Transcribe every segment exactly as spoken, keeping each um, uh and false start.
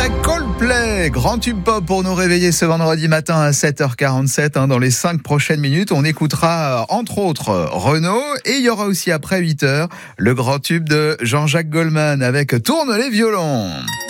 après Coldplay, grand tube pop pour nous réveiller ce vendredi matin à sept heures quarante-sept. Hein, dans les cinq prochaines minutes, on écoutera entre autres Renaud et il y aura aussi après huit heures le grand tube de Jean-Jacques Goldman avec Tourne les violons.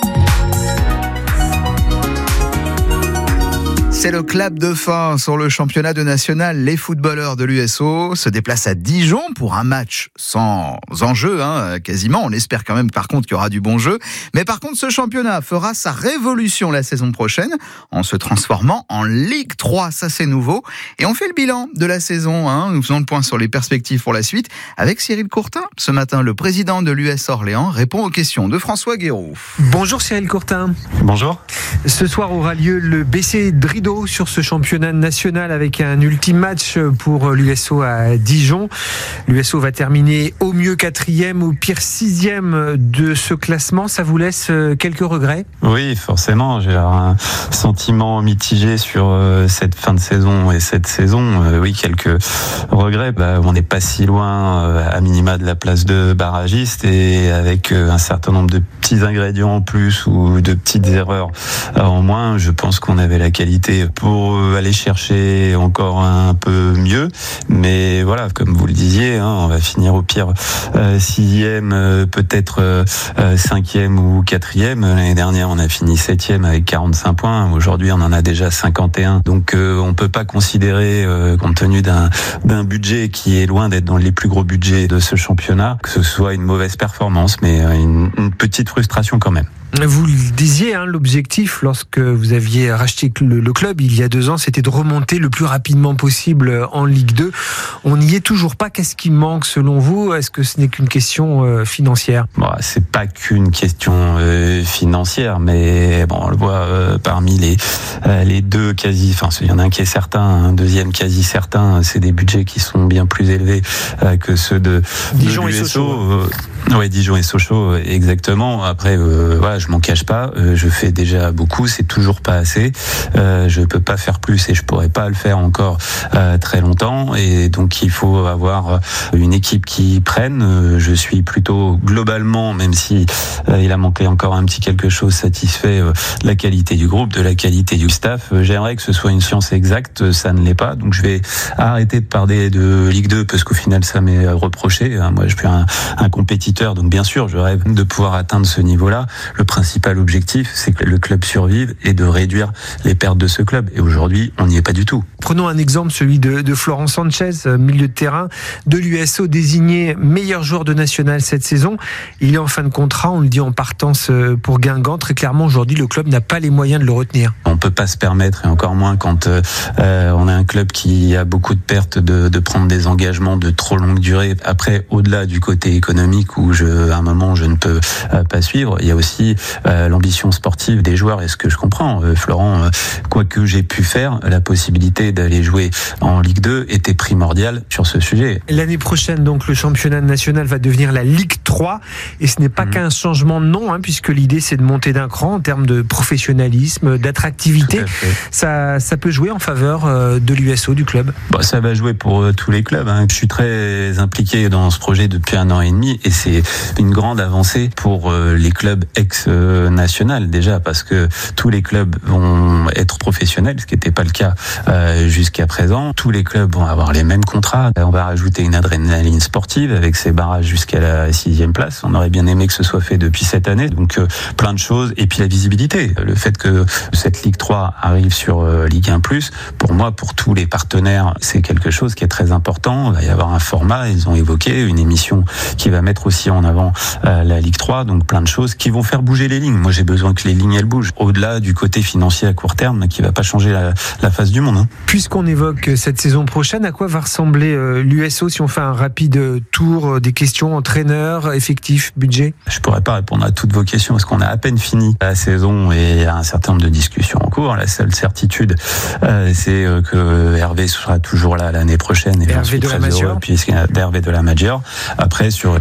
C'est le clap de fin sur le championnat de national. Les footballeurs de l'U S O se déplacent à Dijon pour un match sans enjeu, hein, quasiment. On espère quand même par contre qu'il y aura du bon jeu. Mais par contre, ce championnat fera sa révolution la saison prochaine en se transformant en Ligue trois. Ça, c'est nouveau. Et on fait le bilan de la saison. Hein. Nous faisons le point sur les perspectives pour la suite avec Cyril Courtin. Ce matin, le président de l'U S Orléans répond aux questions de François Guéroux. Bonjour Cyril Courtin. Bonjour. Ce soir aura lieu le B C Drido sur ce championnat national avec un ultime match pour l'U S O à Dijon. L'U S O va terminer au mieux quatrième, au pire sixième de ce classement. Ça vous laisse quelques regrets ? Oui, forcément. J'ai un sentiment mitigé sur cette fin de saison et cette saison. Oui, quelques regrets. Bah, on n'est pas si loin à minima de la place de barragiste et avec un certain nombre de petits ingrédients en plus ou de petites erreurs en moins, je pense qu'on avait la qualité pour aller chercher encore un peu mieux, mais voilà, comme vous le disiez, hein, on va finir au pire euh, sixième, euh, peut-être euh, cinquième ou quatrième. L'année dernière, on a fini septième avec quarante-cinq points. Aujourd'hui, on en a déjà cinquante et un. Donc, euh, on peut pas considérer, euh, compte tenu d'un d'un budget qui est loin d'être dans les plus gros budgets de ce championnat, que ce soit une mauvaise performance, mais une, une petite frustration quand même. Vous le disiez, hein, l'objectif lorsque vous aviez racheté le, le club il y a deux ans, c'était de remonter le plus rapidement possible en Ligue deux. On n'y est toujours pas. Qu'est-ce qui manque selon vous ? Est-ce que ce n'est qu'une question euh, financière ? Bon, c'est pas qu'une question euh, financière, mais bon, on le voit euh, parmi les euh, les deux quasi. Enfin, il y en a un qui est certain, un deuxième quasi certain. C'est des budgets qui sont bien plus élevés euh, que ceux de Dijon de et Sochaux. Euh, ouais, Dijon et Sochaux, voilà. Après, euh, voilà. Je m'en cache pas, euh, je fais déjà beaucoup, c'est toujours pas assez. Euh, je peux pas faire plus et je pourrais pas le faire encore euh, très longtemps. Et donc il faut avoir une équipe qui prenne. Euh, je suis plutôt globalement, même si euh, il a manqué encore un petit quelque chose, satisfait euh, de la qualité du groupe, de la qualité du staff. Euh, j'aimerais que ce soit une science exacte, ça ne l'est pas. Donc je vais arrêter de parler de Ligue deux parce qu'au final ça m'est reproché. Moi je suis un, un compétiteur, donc bien sûr je rêve de pouvoir atteindre ce niveau-là. Le principal objectif, c'est que le club survive et de réduire les pertes de ce club. Et aujourd'hui, on n'y est pas du tout. Prenons un exemple, celui de, de Florent Sanchez, milieu de terrain de l'U S O, désigné meilleur joueur de national cette saison. Il est en fin de contrat, on le dit en partance pour Guingamp. Très clairement, aujourd'hui, le club n'a pas les moyens de le retenir. On peut pas se permettre, et encore moins quand euh, on a un club qui a beaucoup de pertes, de, de prendre des engagements de trop longue durée. Après, au-delà du côté économique, où je, à un moment, je ne peux euh, pas suivre, il y a aussi Euh, l'ambition sportive des joueurs, et ce que je comprends, euh, Florent, euh, quoi que j'ai pu faire, la possibilité d'aller jouer en Ligue deux était primordiale sur ce sujet. L'année prochaine, donc, le championnat national va devenir la Ligue trois, et ce n'est pas mmh. qu'un changement de nom, hein, puisque l'idée c'est de monter d'un cran en termes de professionnalisme, d'attractivité. Ça, ça peut jouer en faveur euh, de l'U S O, du club. Bon, ça va jouer pour euh, tous les clubs, hein. Je suis très impliqué dans ce projet depuis un an et demi, et c'est une grande avancée pour euh, les clubs ex euh, national déjà, parce que tous les clubs vont être professionnels, ce qui n'était pas le cas euh, jusqu'à présent. Tous les clubs vont avoir les mêmes contrats. On va rajouter une adrénaline sportive avec ces barrages jusqu'à la sixième place. On aurait bien aimé que ce soit fait depuis cette année. Donc euh, plein de choses. Et puis la visibilité. Le fait que cette Ligue trois arrive sur euh, Ligue un plus, pour moi, pour tous les partenaires, c'est quelque chose qui est très important. Il va y avoir un format, ils ont évoqué, une émission qui va mettre aussi en avant euh, la Ligue trois. Donc plein de choses qui vont faire bouger les lignes. Moi, j'ai besoin que les lignes, elles bougent. Au-delà du côté financier à court terme, qui va pas changer la, la face du monde. Hein. Puisqu'on évoque cette saison prochaine, à quoi va ressembler euh, l'U S O si on fait un rapide tour des questions entraîneur, effectif, budget ? Je pourrais pas répondre à toutes vos questions parce qu'on a à peine fini la saison et il y a un certain nombre de discussions en cours. La seule certitude, euh, c'est que Hervé sera toujours là l'année prochaine. Et Hervé de la Major. Puisqu'il y a Hervé de la Major. Après, sur l'équipe,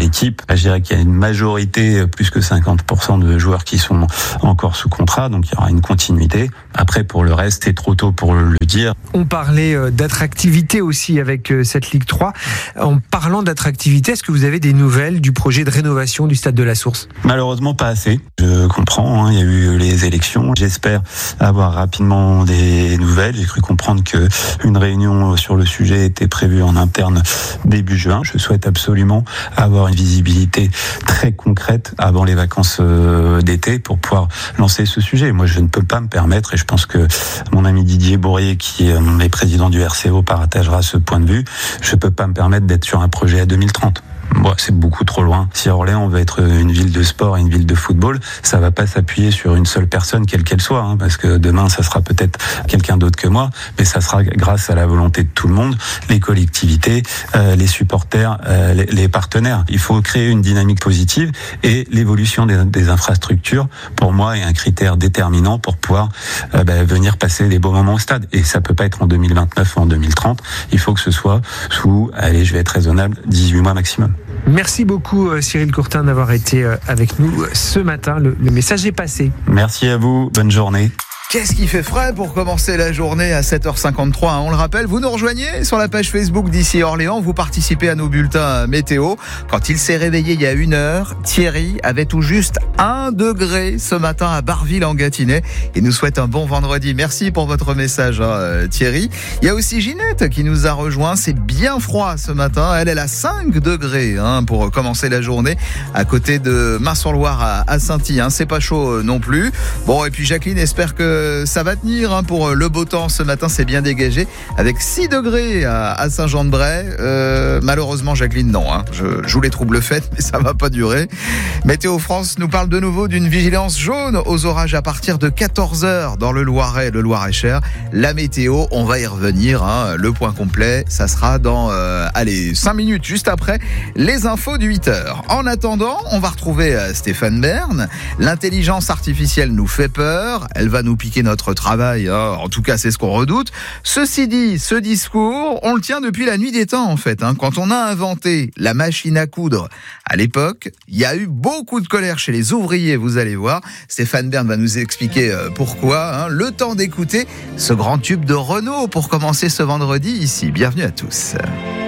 Je dirais qu'il y a une majorité, plus que cinquante pour cent de joueurs qui sont encore sous contrat, donc il y aura une continuité. Après, pour le reste, c'est trop tôt pour le dire. On parlait d'attractivité aussi avec cette Ligue trois. En parlant d'attractivité, est-ce que vous avez des nouvelles du projet de rénovation du Stade de la Source ? Malheureusement, pas assez. Je comprends, hein, il y a eu les élections. J'espère avoir rapidement des nouvelles. J'ai cru comprendre qu'une réunion sur le sujet était prévue en interne début juin. Je souhaite absolument avoir une visibilité très concrète avant les vacances d'été pour pouvoir lancer ce sujet. Moi, je ne peux pas me permettre, et je pense que mon ami Didier Bourrier, qui est président du R C O, partagera ce point de vue, je ne peux pas me permettre d'être sur un projet à deux mille trente. Bon, c'est beaucoup trop loin. Si Orléans veut être une ville de sport et une ville de football, ça va pas s'appuyer sur une seule personne, quelle qu'elle soit, hein, parce que demain, ça sera peut-être quelqu'un d'autre que moi, mais ça sera grâce à la volonté de tout le monde, les collectivités, euh, les supporters, euh, les, les partenaires. Il faut créer une dynamique positive, et l'évolution des, des infrastructures, pour moi, est un critère déterminant pour pouvoir euh, bah, venir passer des beaux moments au stade. Et ça peut pas être en deux mille vingt-neuf ou en deux mille trente. Il faut que ce soit sous, allez, je vais être raisonnable, dix-huit mois maximum. Merci beaucoup Cyril Courtin d'avoir été avec nous ce matin. Le, le message est passé. Merci à vous, bonne journée. Qu'est-ce qui fait frais pour commencer la journée à sept heures cinquante-trois, hein, on le rappelle, vous nous rejoignez sur la page Facebook d'Ici Orléans, vous participez à nos bulletins météo. Quand il s'est réveillé il y a une heure, Thierry avait tout juste un degré ce matin à Barville en Gâtinais. Il nous souhaite un bon vendredi. Merci pour votre message, hein, Thierry. Il y a aussi Ginette qui nous a rejoint. C'est bien froid ce matin. Elle, elle a cinq degrés hein, pour commencer la journée à côté de Main-sur-Loire à, à Saint-Y. Hein. C'est pas chaud non plus. Bon, et puis Jacqueline espère que ça va tenir hein, pour le beau temps ce matin, c'est bien dégagé avec six degrés à, à Saint-Jean-de-Bray. Euh, malheureusement Jacqueline non, hein. je joue les troubles fêtes mais ça va pas durer. Météo France nous parle de nouveau d'une vigilance jaune aux orages à partir de quatorze heures dans le Loiret et le Loir-et-Cher. La météo, on va y revenir, hein. Le point complet, ça sera dans euh, allez, cinq minutes juste après les infos du huit heures. En attendant, on va retrouver euh, Stéphane Bern. L'intelligence artificielle nous fait peur, elle va nous piquer notre travail, hein. En tout cas c'est ce qu'on redoute. Ceci dit, ce discours, on le tient depuis la nuit des temps en fait, hein. Quand on a inventé la machine à coudre à l'époque, il y a eu beaucoup de colère chez les ouvriers, vous allez voir. Stéphane Bern va nous expliquer pourquoi, hein. Le temps d'écouter ce grand tube de Renault pour commencer ce vendredi ici. Bienvenue à tous.